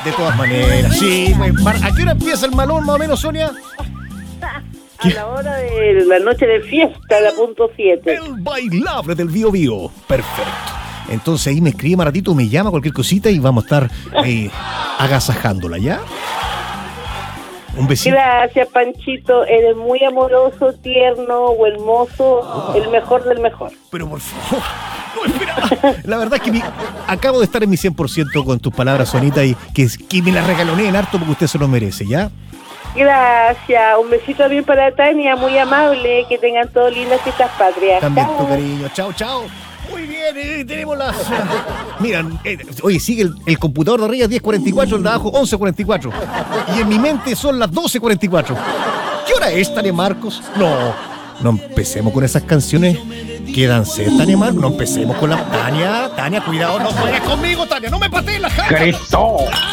De todas maneras, sí. Pues, ¿a qué hora empieza el malón, más o menos, Sonia? A la hora de la noche de fiesta, la punto 7. El bailable del Bío Bío. Perfecto. Entonces ahí me escribe más ratito, me llama cualquier cosita y vamos a estar agasajándola, ¿ya? Un besito. Gracias, Panchito. Eres muy amoroso, tierno, hermoso, el mejor del mejor. Pero por favor, no esperaba. La verdad es que acabo de estar en mi 100% con tus palabras, Sonita, y que me las regaloneen harto porque usted se lo merece, ¿ya? Gracias. Un besito bien para Tania, muy amable. Que tengan todas lindas fiestas patrias. También Chao. tu cariño. Chao, chao. Muy bien, tenemos las... Mira, oye, sigue el computador de arriba 10:44, el de abajo 11:44. Y en mi mente son las 12:44. ¿Qué hora es, Tania Marcos? No empecemos con esas canciones. Quédanse, Tania Marcos. No empecemos con la... Tania, cuidado, no juegues conmigo, Tania. No me patees la jata. ¡Cristo!